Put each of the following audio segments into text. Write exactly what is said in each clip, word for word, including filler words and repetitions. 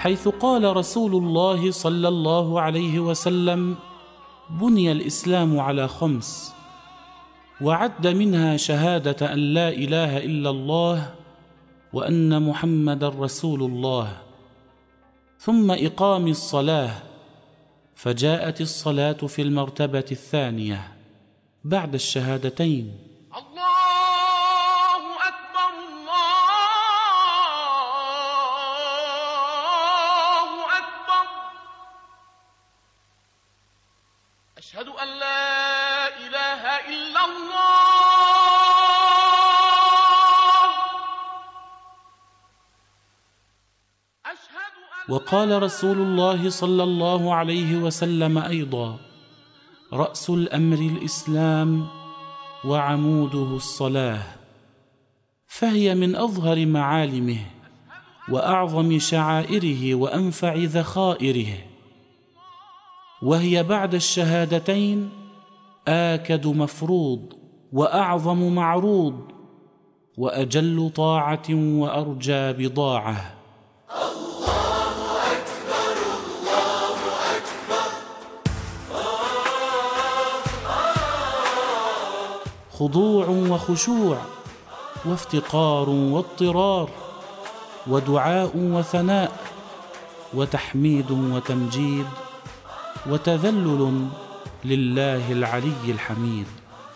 حيث قال رسول الله صلى الله عليه وسلم: بني الإسلام على خمس، وعد منها شهادة أن لا إله إلا الله وأن محمدًا رسول الله، ثم إقام الصلاة، فجاءت الصلاة في المرتبة الثانية بعد الشهادتين. الله أكبر الله أكبر، أشهد أن لا إله إلا الله، أشهد أن وقال رسول الله صلى الله عليه وسلم أيضا: رأس الأمر الإسلام وعموده الصلاة، فهي من أظهر معالمه وأعظم شعائره وأنفع ذخائره، وهي بعد الشهادتين آكد مفروض وأعظم معروض وأجل طاعة وأرجى بضاعة. خضوع وخشوع وافتقار واضطرار ودعاء وثناء وتحميد وتمجيد وتذلل لله العلي الحميد،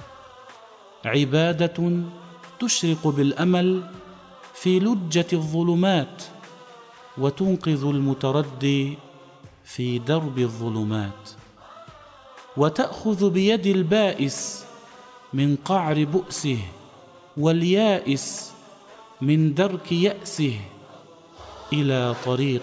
عبادة تشرق بالأمل في لجة الظلمات وتنقذ المتردي في درب الظلمات، وتأخذ بيد البائس من قعر بؤسه واليائس من درك يأسه إلى طريق